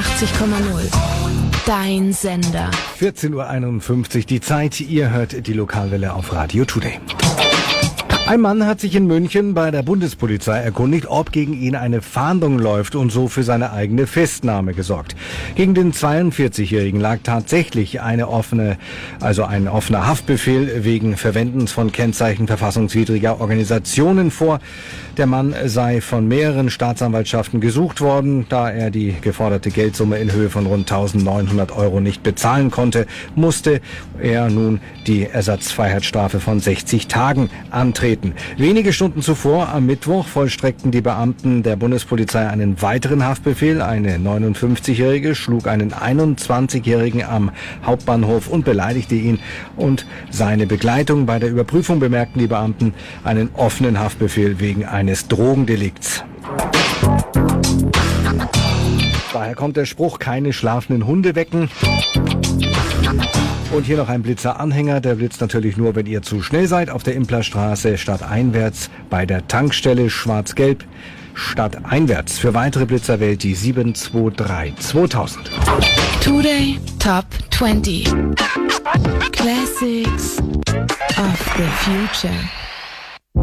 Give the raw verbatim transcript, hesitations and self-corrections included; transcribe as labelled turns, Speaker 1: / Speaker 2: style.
Speaker 1: einundachtzig Komma null. Dein Sender.
Speaker 2: vierzehn Uhr einundfünfzig die Zeit. Ihr hört die Lokalwelle auf Radio Today. Ein Mann hat sich in München bei der Bundespolizei erkundigt, ob gegen ihn eine Fahndung läuft und so für seine eigene Festnahme gesorgt. Gegen den zweiundvierzigjährigen lag tatsächlich eine offene, also ein offener Haftbefehl wegen Verwendens von Kennzeichen verfassungswidriger Organisationen vor. Der Mann sei von mehreren Staatsanwaltschaften gesucht worden. Da er die geforderte Geldsumme in Höhe von rund eintausendneunhundert Euro nicht bezahlen konnte, musste er nun die Ersatzfreiheitsstrafe von sechzig Tagen antreten. Wenige Stunden zuvor, am Mittwoch, vollstreckten die Beamten der Bundespolizei einen weiteren Haftbefehl. Eine neunundfünfzigjährige schlug einen einundzwanzigjährigen am Hauptbahnhof und beleidigte ihn und seine Begleitung. Bei der Überprüfung bemerkten die Beamten einen offenen Haftbefehl wegen eines Drogendelikts. Daher kommt der Spruch, keine schlafenden Hunde wecken. Und hier noch ein Blitzer-Anhänger, der blitzt natürlich nur, wenn ihr zu schnell seid. Auf der Implerstraße stadteinwärts bei der Tankstelle schwarz-gelb stadteinwärts. Für weitere Blitzer wählt die sieben zwei drei zweitausend.
Speaker 1: Today Top zwanzig. Classics of the Future.